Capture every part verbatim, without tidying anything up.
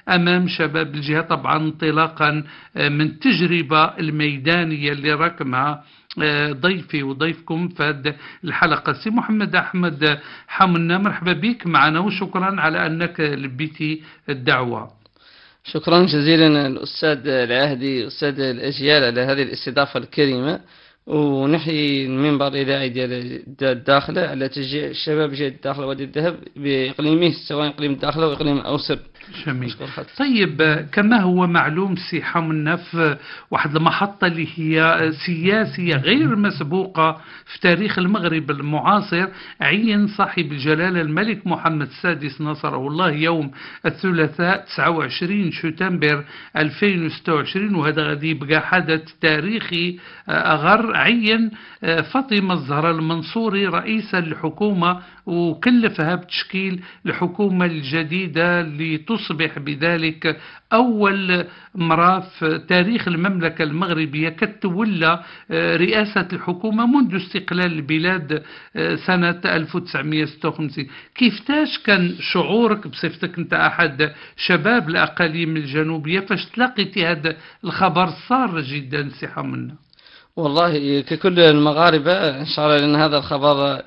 أمام شباب الجهة، طبعا انطلاقا من التجربة الميدانية اللي ركمها ضيفي وضيفكم في هذه الحلقة. سي محمد أحمد حمنا، مرحبا بك معنا وشكرا على أنك لبيتي الدعوة. شكرا جزيلا الأستاذ العاهدي أستاذ الأجيال على هذه الاستضافة الكريمة، ونحيي المنبر الإذاعي ديال الداخلة على تشجيع الشباب جهة الداخلة وادي الذهب بإقليمه، سواء إقليم الداخلة وإقليم أوسر. جميل. طيب كما هو معلوم سي حمنا، في واحد المحطة اللي هي سياسية غير مسبوقة في تاريخ المغرب المعاصر، عين صاحب الجلالة الملك محمد السادس نصره الله يوم الثلاثاء تسعة وعشرين شتنبر ألفين وستة وعشرين، وهذا غادي يبقى حدث تاريخي أغر. عين فاطمة الزهراء المنصوري رئيسا للحكومة، وكلفها بتشكيل الحكومة الجديدة لتصبح بذلك أول مرة في تاريخ المملكة المغربية كتولى رئاسة الحكومة منذ استقلال البلاد سنة ألف وتسعمئة وستة وخمسين. كيفتاش كان شعورك بصفتك أنت أحد شباب الأقاليم الجنوبية فاش تلاقيتي هذا الخبر صار جدا سي حمنا؟ والله ككل المغاربة شعر أن هذا الخبر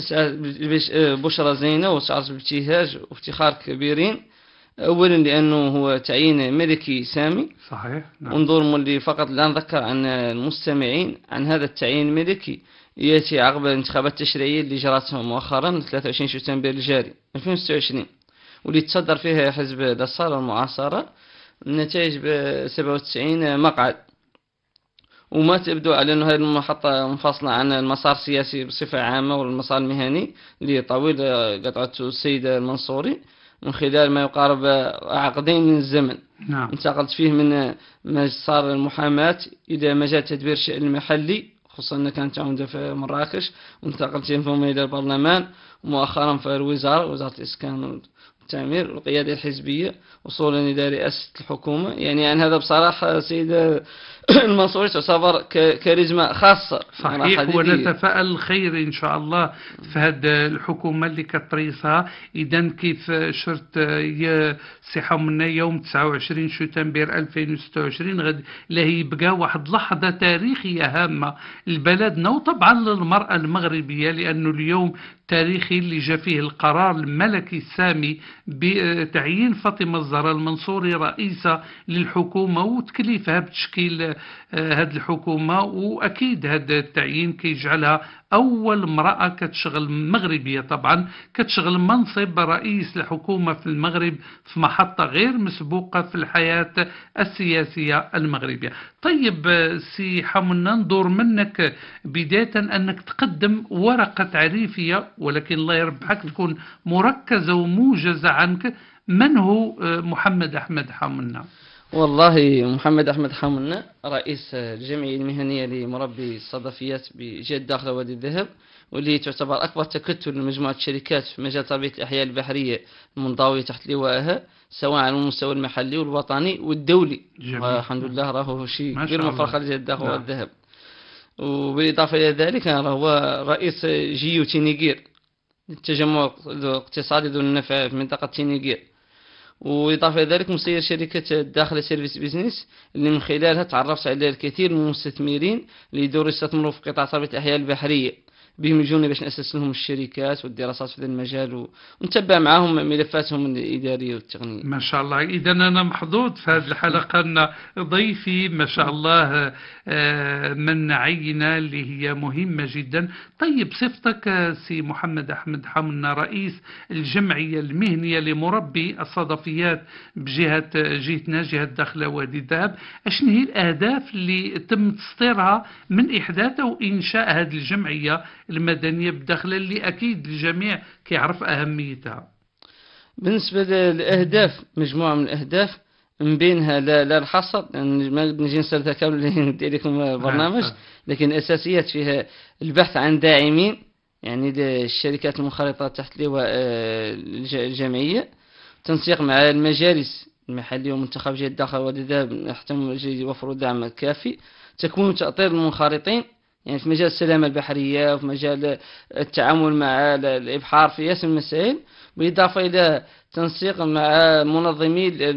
بشرى زينة، وشعرت بابتهاج وافتخار كبيرين. أولا لأنه هو تعيين ملكي سامي، صحيح. نعم. انظر مولي فقط لا نذكر عن المستمعين عن هذا التعيين الملكي يأتي عقب الانتخابات التشريعية اللي جرت مؤخرا ثلاثة وعشرين شتنبر الجاري ألفين وستة وعشرين، واللي تصدر فيها حزب الثورة المعاصرة النتائج ب سبعة وتسعين مقعد. وما تبدو على أن هذه المحطة منفصلة عن المسار السياسي بصفة عامة والمسار المهني لطويل قطعته السيد المنصوري من خلال ما يقارب عقدين من الزمن. نعم. انتقلت فيه من مسار المحاماة إلى مجال تدبير الشأن المحلي، خصوصا أنها كانت عمدة في مراكش، وانتقلت ثم إلى البرلمان، ومؤخرا في الوزارة، وزارة الإسكان والتعمير والقيادة الحزبية، وصولا إلى رئاسة الحكومة. يعني أن هذا بصراحة سيد المنصوري تعتبر كاريزما خاصة. صحيح، ونتفائل الخير إن شاء الله في هذه الحكومة اللي كتريسها. إذا كيف شرت يا سي حمنا يوم تسعة وعشرين شتنبر ألفين وستة وعشرين غادي هي يبقى واحد لحظة تاريخية هامة لبلدنا وطبعا للمرأة المغربية، لأنه اليوم تاريخي اللي جاء فيه القرار الملكي السامي بتعيين فاطمة الزهراء المنصوري رئيسة للحكومة وتكليفها بتشكيل هذه الحكومة. وأكيد هذا التعيين كيجعلها أول امرأة كتشغل مغربية طبعا كتشغل منصب رئيس الحكومة في المغرب في محطة غير مسبوقة في الحياة السياسية المغربية. طيب سي حمنا، ندور منك بداية أنك تقدم ورقة تعريفية، ولكن الله يربحك تكون مركزة وموجزة عنك. من هو محمد أحمد حمنا؟ والله محمد أحمد حمنا رئيس الجمعية المهنية لمربي الصدفيات بجهة الداخلة وادي الذهب، واللي تعتبر أكبر تكتل لمجموعة الشركات في مجال تربية الأحياء البحرية المنضوية تحت لوائها، سواء على المستوى المحلي والوطني والدولي. والحمد لله راهو شيء غير مفرخ لجهة الداخلة وادي الذهب. وبالإضافة إلى ذلك هو رئيس جيو تينيغير التجمع الاقتصادي ذو النفع في منطقة تينيغير. وإضافة إلى ذلك مسير شركة الداخلة سيرفيس بيزنس، اللي من خلالها تعرفت على الكثير من المستثمرين اللي يدوروا يستثمروا في قطاع تربية الأحياء البحرية، بهم يجوني باش نأسس لهم الشركات والدراسات في هذا المجال ونتبع معهم ملفاتهم الإدارية والتقنية. ما شاء الله. إذا أنا محظوظ في هذه الحلقة أن ضيفي ما شاء الله من عينة اللي هي مهمة جدا. طيب صفتك سي محمد أحمد حمنا رئيس الجمعية المهنية لمربي الصدفيات بجهة جهتنا جهة الداخلة وادي الذهب، أشن هي الأهداف اللي تم تسطيرها من إحداث وإنشاء هذه الجمعية المدنية بالداخل اللي أكيد الجميع كيعرف أهميتها؟ بالنسبة للأهداف مجموعة من الأهداف، من بينها لا, لا الحصر، يعني ما نجي نسردها كامل ندير لكم البرنامج، لكن أساسيات فيها البحث عن داعمين يعني للشركات المنخرطة تحت لواء الجمعية، تنسيق مع المجالس المحلية ومنتخب جهة الداخل وادي الذهب نحتم يوفروا دعم كافي، تكوين وتأطير المنخرطين يعني في مجال السلامة البحرية وفي مجال التعامل مع الإبحار في ياسر المسائل، بالإضافة إلى تنسيق مع منظمي